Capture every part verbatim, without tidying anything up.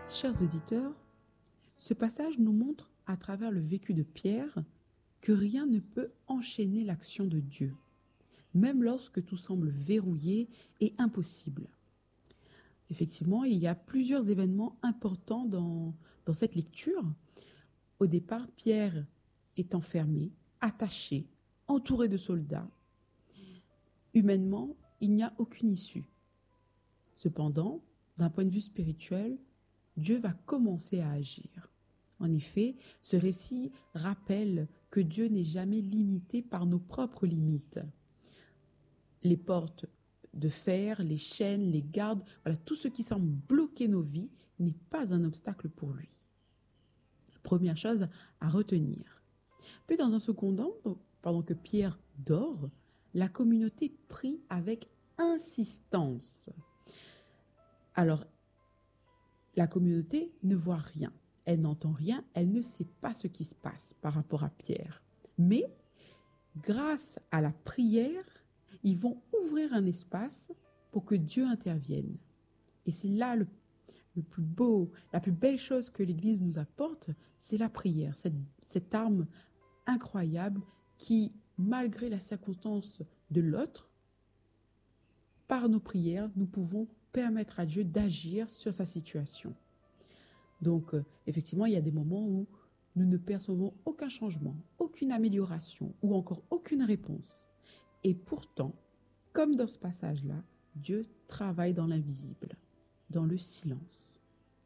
Chers auditeurs, ce passage nous montre à travers le vécu de Pierre que rien ne peut enchaîner l'action de Dieu, même lorsque tout semble verrouillé et impossible. Effectivement, il y a plusieurs événements importants dans, dans cette lecture. Au départ, Pierre est enfermé, attaché, entouré de soldats. Humainement, il n'y a aucune issue. Cependant, d'un point de vue spirituel, Dieu va commencer à agir. En effet, ce récit rappelle que Dieu n'est jamais limité par nos propres limites. Les portes de fer, les chaînes, les gardes, voilà, tout ce qui semble bloquer nos vies n'est pas un obstacle pour lui. Première chose à retenir. Puis dans un second temps, pendant que Pierre dort, la communauté prie avec insistance. Alors, la communauté ne voit rien, elle n'entend rien, elle ne sait pas ce qui se passe par rapport à Pierre. Mais, grâce à la prière, ils vont ouvrir un espace pour que Dieu intervienne. Et c'est là le, le plus beau, la plus belle chose que l'Église nous apporte, c'est la prière, cette, cette arme incroyable qui, malgré la circonstance de l'autre, par nos prières, nous pouvons permettre à Dieu d'agir sur sa situation. Donc, euh, effectivement, il y a des moments où nous ne percevons aucun changement, aucune amélioration ou encore aucune réponse. Et pourtant, comme dans ce passage-là, Dieu travaille dans l'invisible, dans le silence.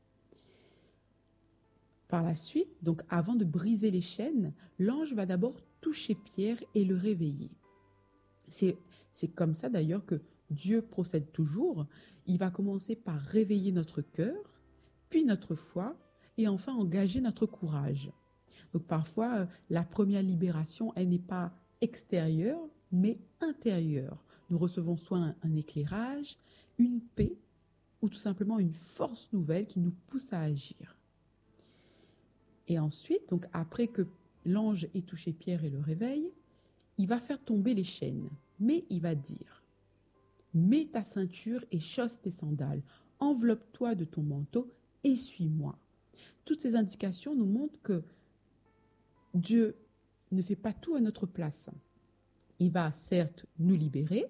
Par la suite, donc avant de briser les chaînes, l'ange va d'abord toucher Pierre et le réveiller. C'est, c'est comme ça d'ailleurs que Dieu procède toujours. Il va commencer par réveiller notre cœur, puis notre foi, et enfin engager notre courage. Donc parfois, la première libération, elle n'est pas extérieure, mais intérieure. Nous recevons soit un, un éclairage, une paix, ou tout simplement une force nouvelle qui nous pousse à agir. Et ensuite, donc après que l'ange ait touché Pierre et le réveille, il va faire tomber les chaînes, mais il va dire: mets ta ceinture et chausse tes sandales, enveloppe-toi de ton manteau et suis-moi. Toutes ces indications nous montrent que Dieu ne fait pas tout à notre place. Il va certes nous libérer,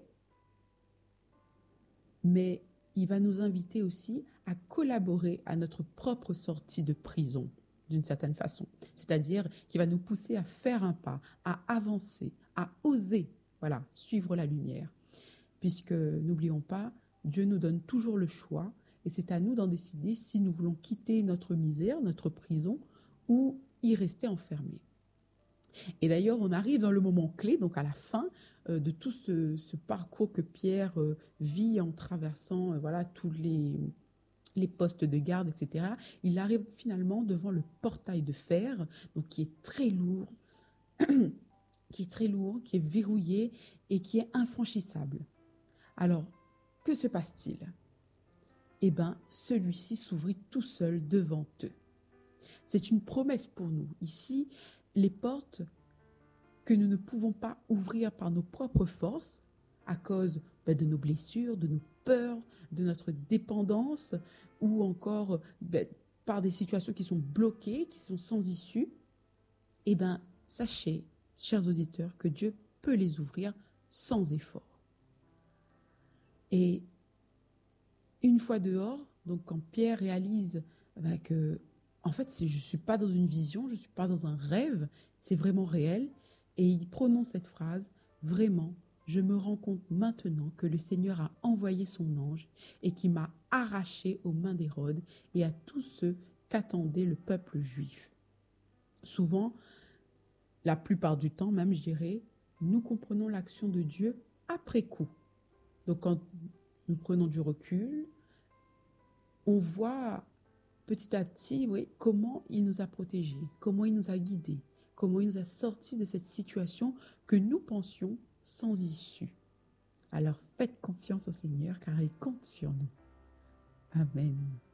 mais il va nous inviter aussi à collaborer à notre propre sortie de prison, d'une certaine façon. C'est-à-dire qu'il va nous pousser à faire un pas, à avancer, à oser, voilà, suivre la lumière. Puisque, n'oublions pas, Dieu nous donne toujours le choix et c'est à nous d'en décider si nous voulons quitter notre misère, notre prison ou y rester enfermés. Et d'ailleurs, on arrive dans le moment clé, donc à la fin euh, de tout ce, ce parcours que Pierre euh, vit en traversant euh, voilà, tous les, les postes de garde, et cetera. Il arrive finalement devant le portail de fer, donc qui est très lourd, qui est très lourd, qui est verrouillé et qui est infranchissable. Alors, que se passe-t-il? Eh bien, celui-ci s'ouvrit tout seul devant eux. C'est une promesse pour nous. Ici, les portes que nous ne pouvons pas ouvrir par nos propres forces, à cause ben, de nos blessures, de nos peurs, de notre dépendance, ou encore ben, par des situations qui sont bloquées, qui sont sans issue, eh bien, sachez, chers auditeurs, que Dieu peut les ouvrir sans effort. Et une fois dehors, donc quand Pierre réalise ben, que, en fait, je ne suis pas dans une vision, je ne suis pas dans un rêve, c'est vraiment réel, et il prononce cette phrase: vraiment, je me rends compte maintenant que le Seigneur a envoyé son ange et qui m'a arraché aux mains d'Hérode et à tous ceux qu'attendait le peuple juif. Souvent, la plupart du temps même, je dirais, nous comprenons l'action de Dieu après coup. Donc quand nous prenons du recul, on voit petit à petit, oui, comment il nous a protégés, comment il nous a guidés, comment il nous a sortis de cette situation que nous pensions sans issue. Alors faites confiance au Seigneur car il compte sur nous. Amen.